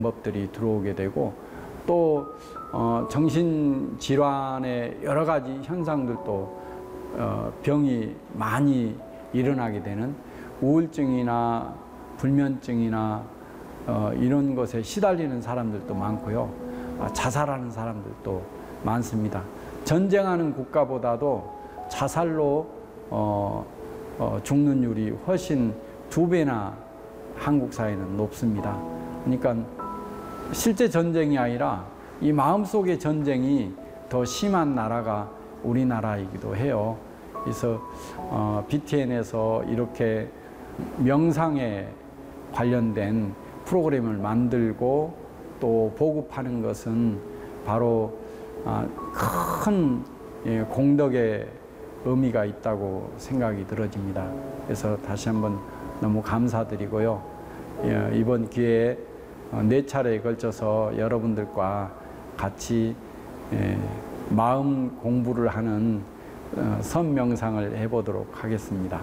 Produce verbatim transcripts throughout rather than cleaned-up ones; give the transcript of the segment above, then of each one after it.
방법들이 들어오게 되고 또 어, 정신질환의 여러 가지 현상들도 어, 병이 많이 일어나게 되는 우울증이나 불면증이나 어, 이런 것에 시달리는 사람들도 많고요. 아, 자살하는 사람들도 많습니다. 전쟁하는 국가보다도 자살로 어, 어, 죽는율이 훨씬 두 배나 한국 사회는 높습니다. 그러니까 실제 전쟁이 아니라 이 마음속의 전쟁이 더 심한 나라가 우리나라이기도 해요. 그래서 어, 비티엔에서 이렇게 명상에 관련된 프로그램을 만들고 또 보급하는 것은 바로 아, 큰 예, 공덕의 의미가 있다고 생각이 들어집니다. 그래서 다시 한번 너무 감사드리고요. 예, 이번 기회에 네 차례에 걸쳐서 여러분들과 같이 예, 마음 공부를 하는 어, 선명상을 해보도록 하겠습니다.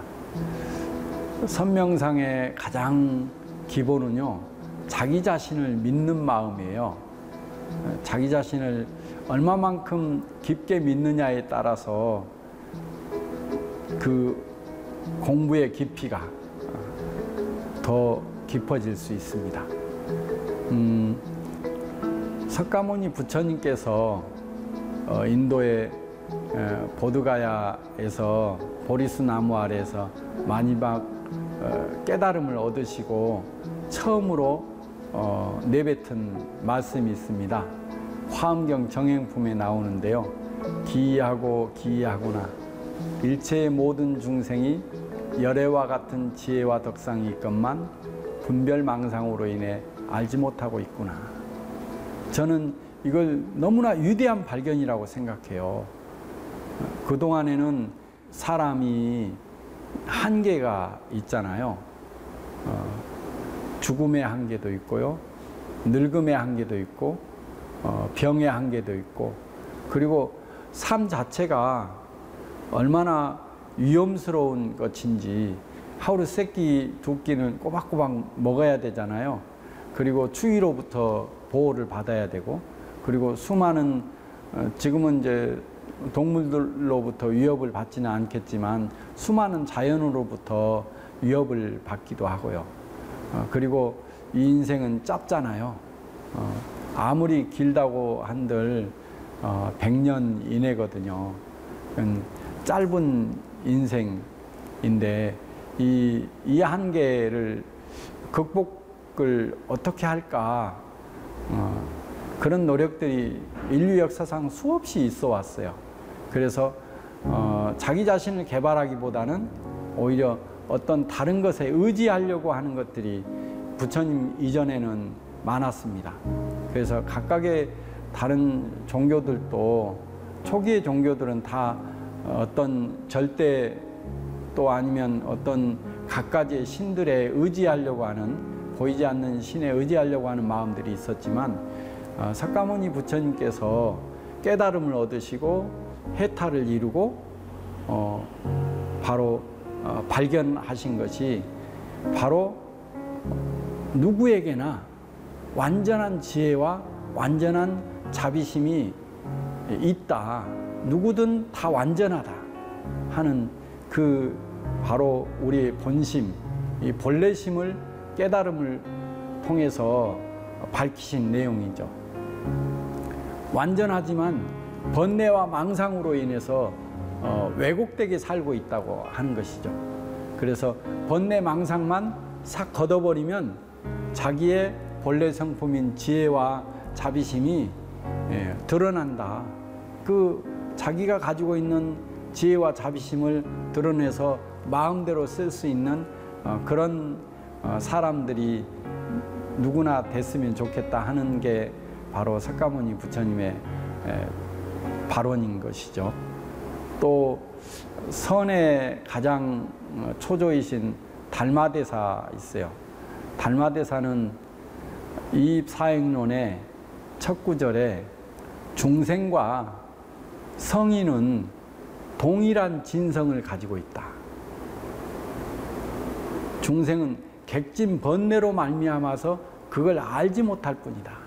선명상의 가장 기본은요, 자기 자신을 믿는 마음이에요. 자기 자신을 얼마만큼 깊게 믿느냐에 따라서 그 공부의 깊이가 더 깊어질 수 있습니다. 음, 석가모니 부처님께서 어, 인도의 에, 보드가야에서 보리수 나무 아래에서 마지막 어, 깨달음을 얻으시고 처음으로 어, 내뱉은 말씀이 있습니다. 화엄경 정행품에 나오는데요. 기이하고 기이하구나. 일체의 모든 중생이 열애와 같은 지혜와 덕상이 있건만 분별망상으로 인해 알지 못하고 있구나. 저는 이걸 너무나 위대한 발견이라고 생각해요. 그동안에는 사람이 한계가 있잖아요. 어, 죽음의 한계도 있고요. 늙음의 한계도 있고 어, 병의 한계도 있고 그리고 삶 자체가 얼마나 위험스러운 것인지 하루 세 끼, 두 끼는 꼬박꼬박 먹어야 되잖아요. 그리고 추위로부터 보호를 받아야 되고 그리고 수많은 지금은 이제 동물들로부터 위협을 받지는 않겠지만 수많은 자연으로부터 위협을 받기도 하고요. 그리고 이 인생은 짧잖아요. 아무리 길다고 한들 백 년 이내거든요. 짧은 인생인데 이, 이 한계를 극복을 어떻게 할까 어, 그런 노력들이 인류 역사상 수없이 있어 왔어요. 그래서 어, 자기 자신을 개발하기보다는 오히려 어떤 다른 것에 의지하려고 하는 것들이 부처님 이전에는 많았습니다. 그래서 각각의 다른 종교들도 초기의 종교들은 다 어떤 절대 또 아니면 어떤 갖가지의 신들에 의지하려고 하는 보이지 않는 신에 의지하려고 하는 마음들이 있었지만 어, 석가모니 부처님께서 깨달음을 얻으시고 해탈을 이루고 어, 바로 어, 발견하신 것이 바로 누구에게나 완전한 지혜와 완전한 자비심이 있다. 누구든 다 완전하다 하는 그 바로 우리의 본심, 이 본래심을 깨달음을 통해서 밝히신 내용이죠. 완전하지만 번뇌와 망상으로 인해서 어, 왜곡되게 살고 있다고 하는 것이죠. 그래서 번뇌 망상만 싹 걷어버리면 자기의 본래 성품인 지혜와 자비심이 예, 드러난다. 그 자기가 가지고 있는 지혜와 자비심을 드러내서 마음대로 쓸 수 있는 어, 그런 어, 사람들이 누구나 됐으면 좋겠다 하는 게 바로 석가모니 부처님의 에, 발언인 것이죠. 또 선의 가장 초조이신 달마대사 있어요. 달마대사는 이입사행론의 첫 구절에 중생과 성인은 동일한 진성을 가지고 있다. 중생은 객진 번뇌로 말미암아서 그걸 알지 못할 뿐이다.